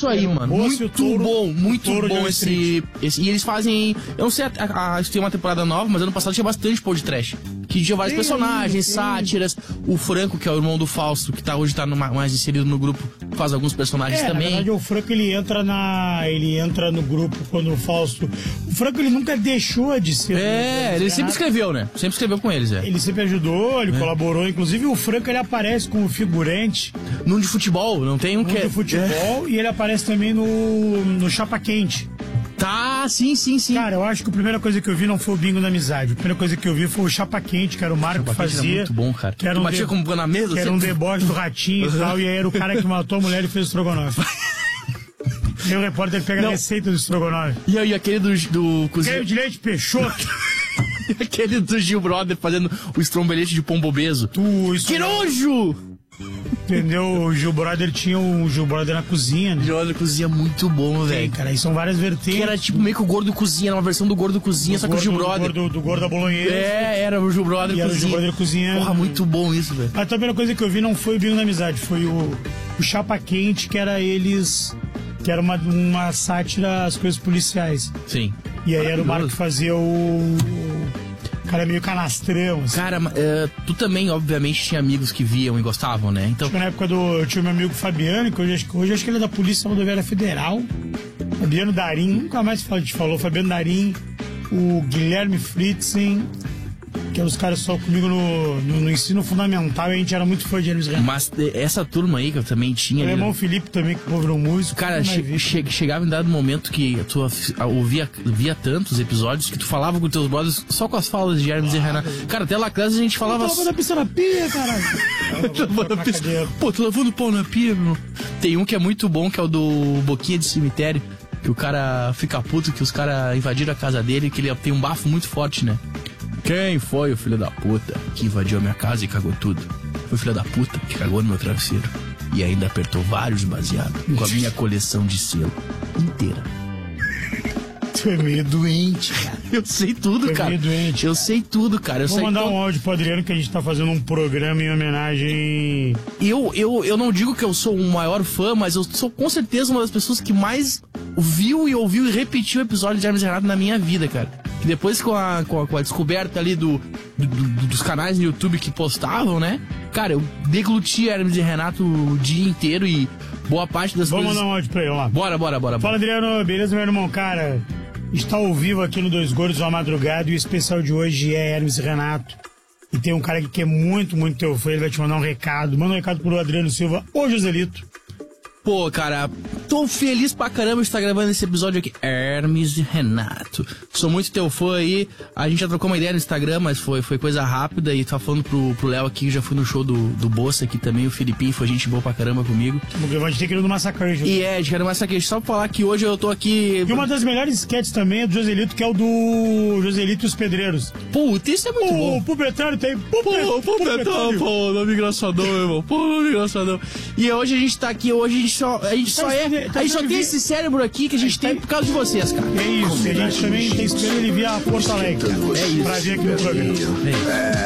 Isso aí, mano. Muito bom esse. E eles fazem. Eu não sei se tem uma temporada nova, mas ano passado tinha bastante pô de trash. Que tinha vários personagens, sátiras. O Franco, que é o irmão do Fausto, que hoje tá mais inserido no grupo, faz alguns personagens também. Na verdade, o Franco ele entra no grupo quando o Fausto. O Franco ele nunca deixou de ser. Ele sempre escreveu, né? Sempre escreveu com eles, Ele sempre ajudou, ele colaborou. Inclusive, o Franco ele aparece como figurante. Num de futebol, não tem um que é. De futebol, e ele aparece também no Chapa Quente. Tá, sim. Cara, eu acho que a primeira coisa que eu vi não foi o Bingo da Amizade. A primeira coisa que eu vi foi o Chapa Quente, que era o Marco que fazia. Era muito bom, cara. Que era batia como na mesa. Que era um deboche do Ratinho e tal, e aí era o cara que matou a mulher e fez o estrogonofe. E o repórter pega a receita do estrogonofe. E aquele do cozinheiro. Creme de leite Peixoto. Aquele do Gil Brother fazendo o estrombelete de pombo obeso. Que nojo! Entendeu? O Gil Brother tinha o Gil Brother na cozinha, né? Gil Brother cozinha muito bom, velho. Cara, aí são várias vertentes. Que era tipo meio que o Gordo Cozinha, uma versão do Gordo Cozinha, só que o Gil Brother. Do Gordo da Bolonhesa. Era o Gil Brother Cozinha. Era o Gil Brother Cozinha. Porra, muito bom isso, velho. A primeira coisa que eu vi não foi o Bingo da Amizade, foi o Chapa Quente, que era eles. Que era uma sátira às coisas policiais. Sim. E aí era o Marco que fazia o cara meio canastrão. Assim. Cara, tu também, obviamente, tinha amigos que viam e gostavam, né? Então... Na época eu tinha meu amigo Fabiano, que hoje acho que ele é da Polícia Rodoviária Federal. Fabiano Darim, nunca mais te falou. Fabiano Darim, o Guilherme Fritzen, que eram os caras só comigo no ensino fundamental, e a gente era muito fã de Hermes Renato. Mas essa turma aí que eu também tinha... O irmão Felipe também, que virou músico. Cara, chegava em dado momento que tu via tantos episódios que tu falava com teus brothers só com as falas de Hermes e Renato. Cara, até lá classe a gente falava... Tu lavando a pista na pia, caralho. Pô, tu lavando pau na pia, meu. Tem um que é muito bom, que é o do Boquinha de Cemitério, que o cara fica puto, que os caras invadiram a casa dele, que ele tem um bafo muito forte, né? Quem foi o filho da puta que invadiu a minha casa e cagou tudo? Foi o filho da puta que cagou no meu travesseiro e ainda apertou vários baseados com a minha coleção de selo inteira. Tu é meio doente, cara. Eu sei tudo, cara. Eu sei tudo, cara. Vou mandar um áudio pro Adriano, que a gente tá fazendo um programa em homenagem... Eu não digo que eu sou um maior fã, mas eu sou com certeza uma das pessoas que mais viu e ouviu e repetiu o episódio de Hermes e Renato na minha vida, cara. E depois com a descoberta ali dos canais no YouTube que postavam, né? Cara, eu degluti Hermes e Renato o dia inteiro e boa parte das coisas... Vamos mandar um áudio pra ele lá. Bora. Fala, Adriano. Beleza, meu irmão? Cara, está ao vivo aqui no Dois Gordos à Madrugada e o especial de hoje é Hermes e Renato. E tem um cara aqui que é muito, muito teu fã, ele vai te mandar um recado. Manda um recado pro Adriano Silva, ô Joselito. Pô, cara, tô feliz pra caramba de estar gravando esse episódio aqui. Hermes e Renato. Sou muito teu fã aí. A gente já trocou uma ideia no Instagram, mas foi coisa rápida. E tá falando pro Léo aqui, que já fui no show do Bossa aqui também. O Filipinho foi gente boa pra caramba comigo. A gente tem que ir no Massacration. E a gente quer no Massacration. Só pra falar que hoje eu tô aqui... E uma das melhores sketches também é do Joselito, que é o do Joselito e os Pedreiros. Puta, isso é muito bom. O Pupetário tem... Pô, nome engraçadão, irmão. Pô, nome engraçadão. E hoje a gente tá aqui, a gente só tem esse cérebro aqui que a gente tem por causa de vocês, cara. É isso, a gente também tem esperando ele via Porto Alegre. É isso. Pra vir aqui no programa. É isso.